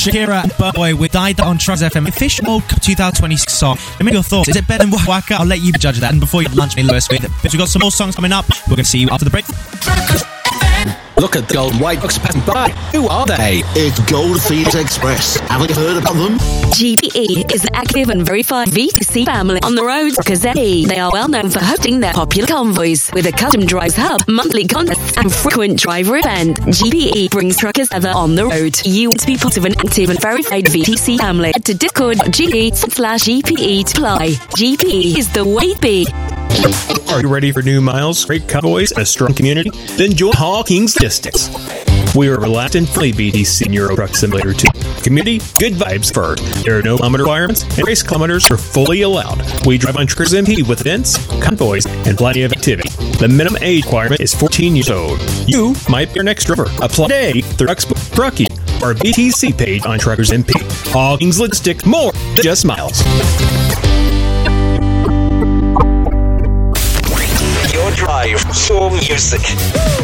Shakira and Burna Boy with Die on Trucks FM official World Cup 2026 song. Let me know your thoughts. Is it better than Waka Waka? I'll let you judge that. And before you lunch me, Lewis, we've got some more songs coming up. We're going to see you after the break. Look at the old white books passing by. Who are they? It's Goldfields Express. Haven't you heard about them? GPE is an active and verified VTC family on the road because they are well known for hosting their popular convoys with a custom drives hub, monthly contests, and frequent driver event. GPE brings truckers together on the road. You want to be part of an active and verified VTC family. Head to discord.gp/GPE to apply. GPE is the way to be. Are you ready for new miles, great convoys, and a strong community? Then join Hawkins Logistics. We are a relaxed and friendly VTC and Euro Truck Simulator 2. Community, good vibes first. There are no kilometer requirements, and race kilometers are fully allowed. We drive on Truckers MP with events, convoys, and plenty of activity. The minimum age requirement is 14 years old. You might be our next driver. Apply today through Trucky, our VTC page on Truckers MP. Hawkins Logistics, more than just miles. Your drive, soul music.